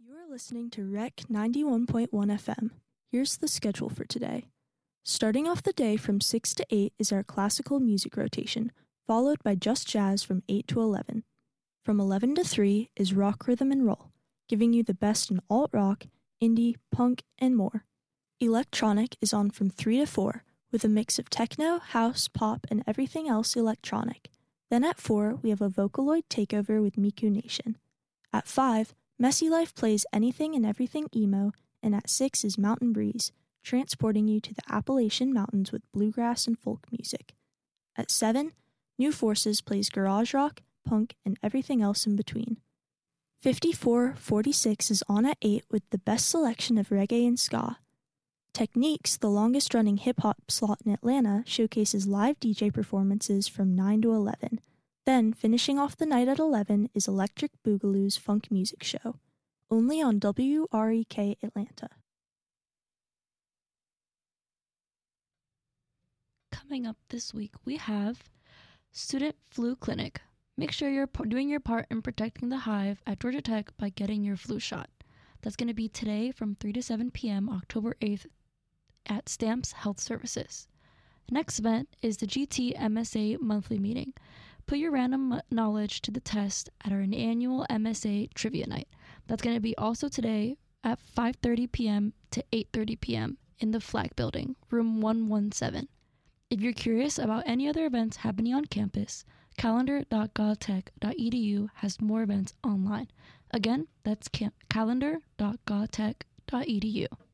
You're listening to Rec 91.1 FM. Here's the schedule for today. Starting off the day from 6 to 8 is our classical music rotation, followed by Just Jazz from 8 to 11. From 11 to 3 is Rock, Rhythm, and Roll, giving you the best in alt-rock, indie, punk, and more. Electronic is on from 3 to 4, with a mix of techno, house, pop, and everything else electronic. Then at 4, we have a Vocaloid takeover with Miku Nation. At 5, Messy Life plays anything and everything emo, and at 6 is Mountain Breeze, transporting you to the Appalachian Mountains with bluegrass and folk music. At 7, New Forces plays garage rock, punk, and everything else in between. 5446 is on at 8 with the best selection of reggae and ska. Techniques, the longest-running hip-hop slot in Atlanta, showcases live DJ performances from 9 to 11. Then, finishing off the night at 11 is Electric Boogaloo's Funk Music Show, only on WREK Atlanta. Coming up this week, we have Student Flu Clinic. Make sure you're doing your part in protecting the hive at Georgia Tech by getting your flu shot. That's going to be today from 3 to 7 p.m. October 8th at Stamps Health Services. Next event is the GT-MSA monthly meeting. Put your random knowledge to the test at our annual MSA Trivia Night. That's going to be also today at 5:30 p.m. to 8:30 p.m. in the Flag Building, room 117. If you're curious about any other events happening on campus, calendar.godtech.edu has more events online. Again, that's calendar.godtech.edu.